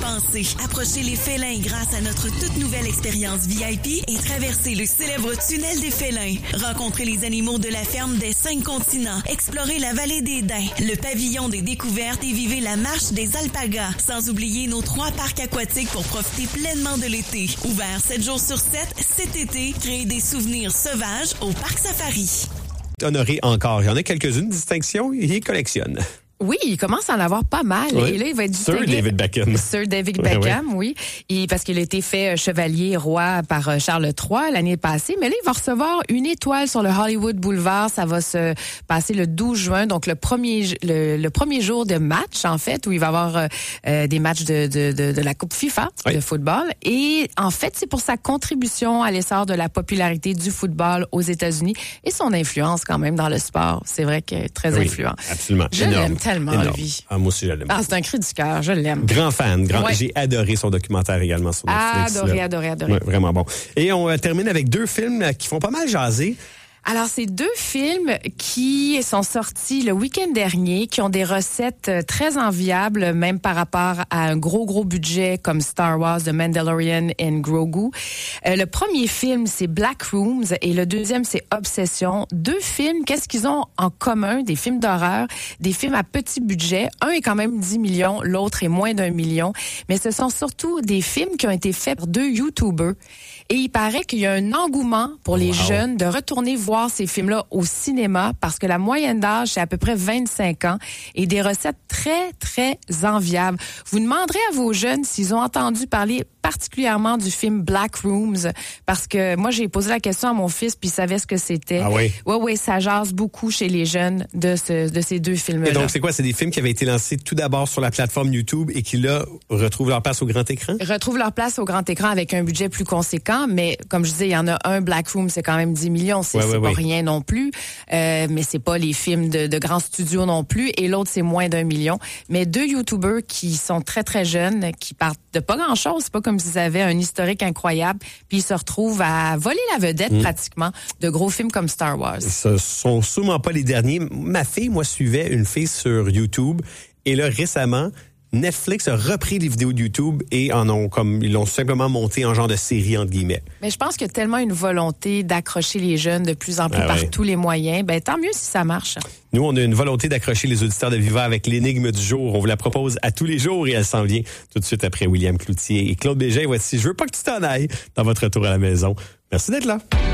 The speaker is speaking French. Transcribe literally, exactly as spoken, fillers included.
pensée. Approchez les félins grâce à notre toute nouvelle expérience V I P et traversez le célèbre tunnel des félins. Rencontrez les animaux de la ferme des cinq continents. Explorez la vallée des daims, le pavillon des découvertes et vivez la marche des alpagas. Sans oublier nos trois parcs aquatiques pour profiter pleinement de l'été. Ouvert sept jours sur sept, cet été, créez des souvenirs sauvages au Parc Safari. Honoré encore. Il y en a quelques-unes distinctions, il les collectionne. Oui, il commence à en avoir pas mal. Oui. Et là, il va être Sir David Beckham. Sir David Beckham, oui. oui. Et parce qu'il a été fait chevalier roi par Charles trois l'année passée. Mais là, il va recevoir une étoile sur le Hollywood Boulevard. Ça va se passer le douze juin, donc le premier le, le premier jour de match, en fait, où il va y avoir euh, des matchs de, de, de, de la Coupe FIFA oui. de football. Et en fait, c'est pour sa contribution à l'essor de la popularité du football aux États-Unis et son influence quand même dans le sport. C'est vrai qu'il est très oui, influent. Absolument. Je Énorme. l'aime tellement, Énorme. lui. Ah, moi aussi, je l'aime. Ah, c'est un cri du cœur, je l'aime. Grand fan, grand. Ouais. J'ai adoré son documentaire également sur Netflix. Adoré, là. adoré, adoré. Ouais, vraiment bon. Et on euh, termine avec deux films euh, qui font pas mal jaser. Alors, c'est deux films qui sont sortis le week-end dernier, qui ont des recettes très enviables, même par rapport à un gros, gros budget comme Star Wars, The Mandalorian et Grogu. Euh, le premier film, c'est Black Rooms et le deuxième, c'est Obsession. Deux films, qu'est-ce qu'ils ont en commun? Des films d'horreur, des films à petit budget. Un est quand même dix millions, l'autre est moins d'un million. Mais ce sont surtout des films qui ont été faits par deux YouTubers. Et il paraît qu'il y a un engouement pour les wow. jeunes de retourner voir ces films-là au cinéma parce que la moyenne d'âge, c'est à peu près vingt-cinq ans et des recettes très, très enviables. Vous demanderez à vos jeunes s'ils ont entendu parler particulièrement du film Black Rooms parce que moi, j'ai posé la question à mon fils puis il savait ce que c'était. Ah oui? Oui, oui, ça jase beaucoup chez les jeunes de, ce, de ces deux films-là. Et donc, c'est quoi? C'est des films qui avaient été lancés tout d'abord sur la plateforme YouTube et qui, là, retrouvent leur place au grand écran? Retrouvent leur place au grand écran avec un budget plus conséquent, mais comme je disais, il y en a un, Black Room, c'est quand même dix millions, c'est, ouais, c'est ouais, pas ouais. rien non plus, euh, mais c'est pas les films de, de grands studios non plus, et l'autre, c'est moins d'un million. Mais deux YouTubers qui sont très, très jeunes, qui partent de pas grand-chose, c'est pas comme s'ils avaient un historique incroyable, puis ils se retrouvent à voler la vedette mmh. pratiquement de gros films comme Star Wars. Ce sont sûrement pas les derniers. Ma fille, moi, suivait une fille sur YouTube, et là, récemment, Netflix a repris les vidéos de YouTube et en ont comme ils l'ont simplement monté en genre de série entre guillemets. Mais je pense qu'il y a tellement une volonté d'accrocher les jeunes de plus en plus ah par ouais. tous les moyens. Ben tant mieux si ça marche. Nous, on a une volonté d'accrocher les auditeurs de Viva avec l'énigme du jour. On vous la propose à tous les jours et elle s'en vient tout de suite après William Cloutier et Claude Bégin. Voici Je veux pas que tu t'en ailles dans votre retour à la maison. Merci d'être là.